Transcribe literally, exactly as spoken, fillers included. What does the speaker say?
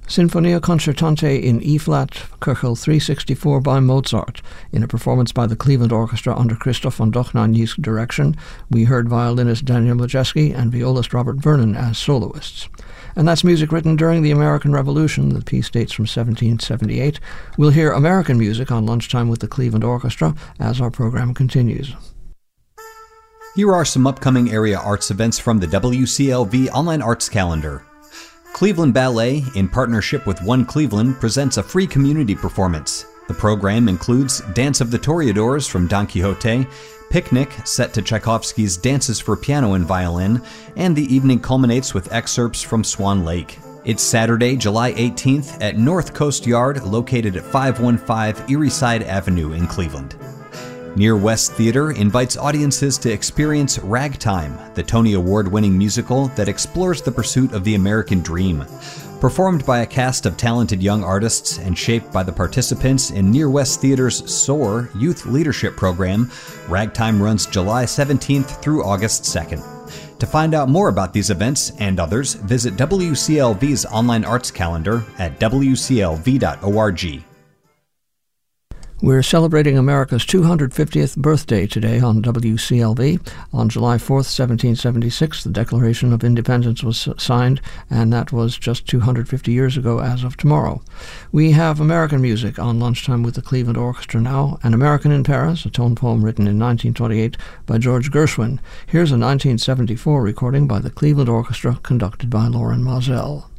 Sinfonia Concertante in E-flat, Köchel three sixty-four by Mozart, in a performance by the Cleveland Orchestra under Christoph von Dohnanyi's direction. We heard violinist Daniel Majeski and violist Robert Vernon as soloists. And that's music written during the American Revolution. The piece dates from seventeen seventy-eight. We'll hear American music on Lunchtime with the Cleveland Orchestra as our program continues. Here are some upcoming area arts events from the W C L V Online Arts Calendar. Cleveland Ballet, in partnership with One Cleveland, presents a free community performance. The program includes Dance of the Toreadors from Don Quixote, Picnic, set to Tchaikovsky's Dances for Piano and Violin, and the evening culminates with excerpts from Swan Lake. It's Saturday, July eighteenth at North Coast Yard, located at five one five Erie Side Avenue in Cleveland. Near West Theater invites audiences to experience Ragtime, the Tony Award-winning musical that explores the pursuit of the American dream. Performed by a cast of talented young artists and shaped by the participants in Near West Theater's SOAR Youth Leadership Program, Ragtime runs July seventeenth through August second. To find out more about these events and others, visit W C L V's online arts calendar at w c l v dot org. We're celebrating America's two hundred fiftieth birthday today on W C L V. On July fourth, seventeen seventy-six, the Declaration of Independence was signed, and that was just two hundred fifty years ago as of tomorrow. We have American music on Lunchtime with the Cleveland Orchestra now, An American in Paris, a tone poem written in nineteen twenty-eight by George Gershwin. Here's a nineteen seventy-four recording by the Cleveland Orchestra conducted by Loren Moselle.